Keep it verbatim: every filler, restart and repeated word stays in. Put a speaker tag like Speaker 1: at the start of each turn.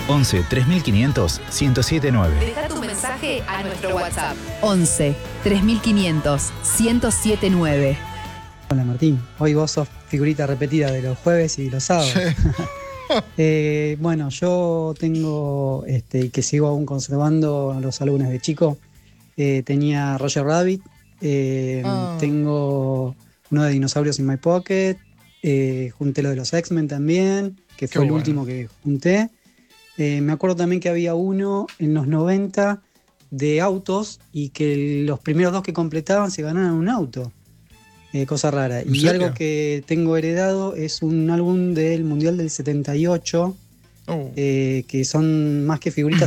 Speaker 1: once tres mil quinientos ciento siete nueve.
Speaker 2: Deja tu mensaje a nuestro WhatsApp.
Speaker 3: once tres mil quinientos ciento siete nueve.
Speaker 4: Hola Martín, hoy vos sos figurita repetida de los jueves y los sábados. eh, bueno, yo tengo, este, y que sigo aún conservando los álbumes de chico, eh, tenía Roger Rabbit, eh,
Speaker 5: Oh.
Speaker 4: tengo uno de Dinosaurios in My Pocket, eh, junté lo de los X-Men también, que fue
Speaker 5: Qué
Speaker 4: el
Speaker 5: bueno.
Speaker 4: último que junté. Eh, me acuerdo también que había uno en los noventa de autos y que los primeros dos que completaban se ganaban un auto. Eh, cosa rara.
Speaker 5: ¿En
Speaker 4: Y
Speaker 5: serio?
Speaker 4: algo que tengo heredado es un álbum del Mundial del setenta y ocho,
Speaker 5: Oh.
Speaker 4: eh, que son más que figuritas